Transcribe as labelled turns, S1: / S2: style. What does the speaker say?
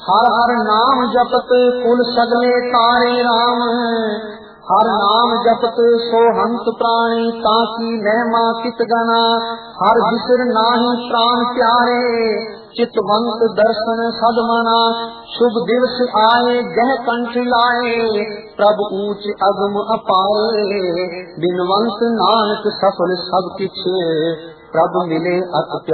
S1: हर हर नाम जपत कुल सगले तारे राम। हर नाम जपत सो हंत प्राणी ताकि महिमा कित गना। हर बिसर नाही प्राण प्यारे चितवंत दर्शन सदमना। शुभ दिवस आए गह कंठ लाए प्रभु ऊंच अगम अपारे। बिनवंत नानक सफल सब किछ प्रभु मिले अत